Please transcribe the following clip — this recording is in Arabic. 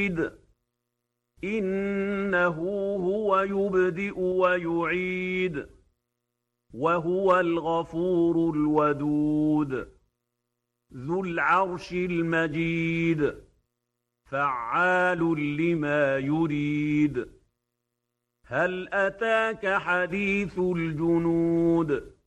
إنه هو يبدئ ويعيد وهو الغفور الودود ذو العرش المجيد فعال لما يريد هل أتاك حديث الجنود